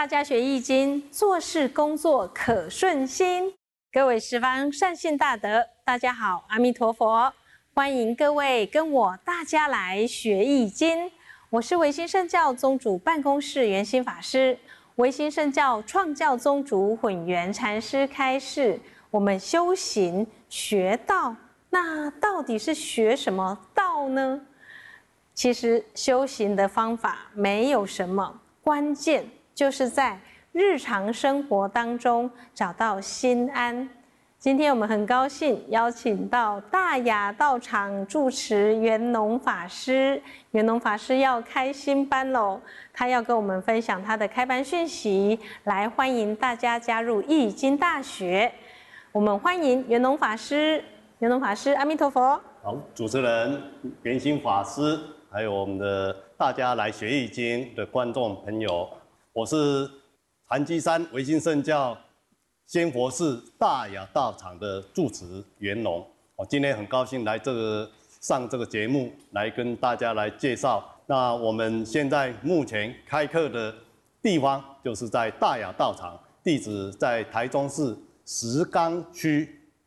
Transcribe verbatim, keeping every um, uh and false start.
大家学易经，做事工作可顺心。各位十方善信大德，大家好，阿弥陀佛！欢迎各位跟我大家来学易经。我是维新圣教宗主办公室圆心法师，维新圣教创教宗主混元禅师开示。我们修行学道，那到底是学什么道呢？其实修行的方法没有什么，关键就是在日常生活当中找到心安。今天我们很高兴邀请到大雅道场住持圆农法师，圆农法师要开新班喽，他要跟我们分享他的开班讯息，来欢迎大家加入易经大学。我们欢迎圆农法师，圆农法师阿弥陀佛。 好，主持人圆心法师，还有我们的大家来学易经的观众朋友，我是禅机山维新圣教仙佛寺大雅道场的住持圆农。我今天很高兴来这个上这个节目，来跟大家来介绍。那我们现在目前开课的地方就是在大雅道场，地址在台中市石冈区